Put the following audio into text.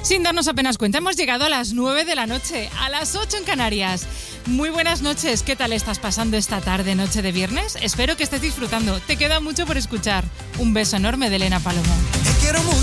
Sin darnos apenas cuenta, hemos llegado a las 9 de la noche, a las 8 en Canarias. Muy buenas noches, ¿qué tal estás pasando esta tarde, noche de viernes? Espero que estés disfrutando, te queda mucho por escuchar. Un beso enorme de Elena Palomo.